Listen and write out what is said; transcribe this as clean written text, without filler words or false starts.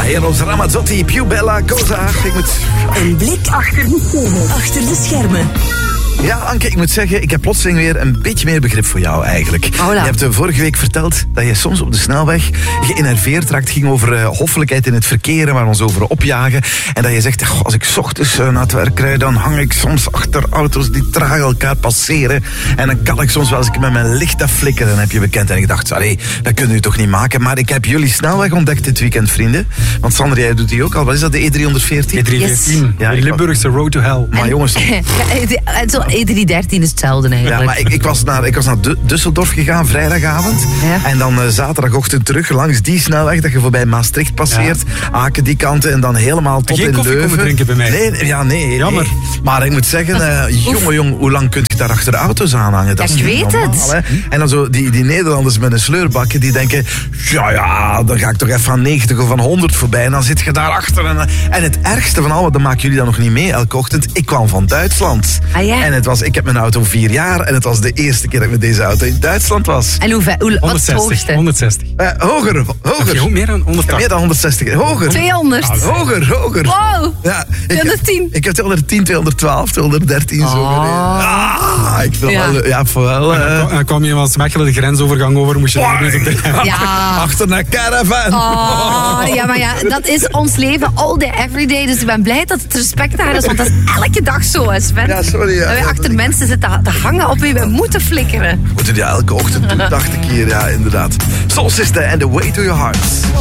Eros Ramazzotti, Più Bella Cosa. Een blik achter de schermen. Ja, Anke, ik moet zeggen, ik heb plotseling weer een beetje meer begrip voor jou eigenlijk. Hola. Je hebt vorige week verteld dat je soms op de snelweg geënerveerd raakt. Het ging over hoffelijkheid in het verkeer en waar we ons over opjagen. En dat je zegt, als ik 's ochtends naar het werk rijd, dan hang ik soms achter auto's die traag elkaar passeren. En dan kan ik soms wel eens met mijn licht flikkeren. Dan heb je bekend. En ik dacht, allee, dat kunnen u toch niet maken. Maar ik heb jullie snelweg ontdekt dit weekend, vrienden. Want Sander, jij doet die ook al. Wat is dat, de E314? E314, Yes. Ja, de ik Limburgse Road to Hell. Maar jongens... E313 is hetzelfde eigenlijk. Ja, maar ik was naar Düsseldorf gegaan, vrijdagavond. Ja. En dan zaterdagochtend terug langs die snelweg dat je voorbij Maastricht passeert. Aken die kanten en dan helemaal tot Geen in koffie Leuven. komen drinken bij mij. Nee. Jammer. Nee. Maar ik moet zeggen, jong, hoe lang kun je daar achter de auto's aanhangen? Dat Ja, is ik niet weet normaal, het. hè. En dan zo die Nederlanders met een sleurbakken die denken, ja, dan ga ik toch even van 90 of van 100 voorbij. En dan zit je daarachter. En het ergste van al, dat maken jullie dan nog niet mee elke ochtend. Ik kwam van Duitsland. Ah, ja? En ik heb mijn auto 4 jaar en het was de eerste keer dat ik met deze auto in Duitsland was. En wat is het 160. hoogste? 160. Hoger. Of meer dan 180. Meer dan 160. Hoger. 200. Hoger. Wow. Ja, 210. Ik heb 210, 212, 213 zo gereden. Ik vind Ja. wel... En dan kwam je van Smechelen de grensovergang over, moest je daar weer op de... Ja. Achter naar Caravan. Ja, maar ja, dat is ons leven all day, every day. Dus ik ben blij dat het respect daar is, want dat is elke dag zo, hè, Sven. Ja, sorry. Ja. Dat wij achter mensen zitten te hangen op wie we moeten flikkeren. We moeten die elke ochtend doen, dacht ik hier. Ja, inderdaad. Soul Sister and The Way To Your Heart.